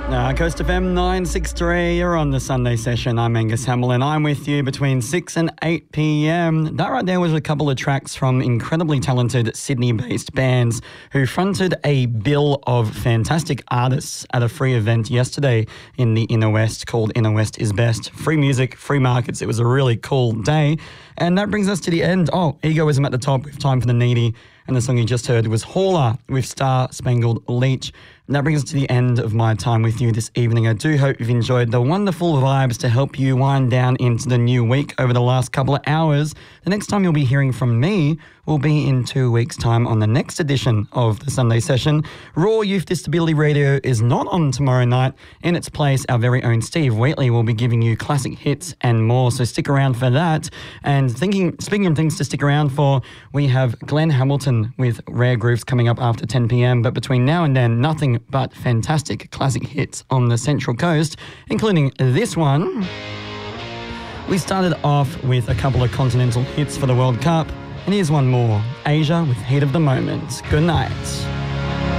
Coast FM 963, you're on the Sunday session. I'm Angus Hamilton. I'm with you between 6 and 8 p.m. That right there was a couple of tracks from incredibly talented Sydney-based bands who fronted a bill of fantastic artists at a free event yesterday in the Inner West called Inner West is Best. Free music, free markets. It was a really cool day. And that brings us to the end. Egoism at the top with Time for the Needy. And the song you just heard was Hauler with Star Spangled Leech. And that brings us to the end of my time with you this evening. I do hope you've enjoyed the wonderful vibes to help you wind down into the new week over the last couple of hours. The next time you'll be hearing from me will be in 2 weeks' time on the next edition of the Sunday Session. Raw Youth Disability Radio is not on tomorrow night. In its place, our very own Steve Wheatley will be giving you classic hits and more, so stick around for that. And speaking of things to stick around for, we have Glenn Hamilton with Rare Grooves coming up after 10 p.m, but between now and then, nothing but fantastic classic hits on the Central Coast, including this one. We started off with a couple of continental hits for the World Cup, and here's one more, Asia with Heat of the Moment. Good night.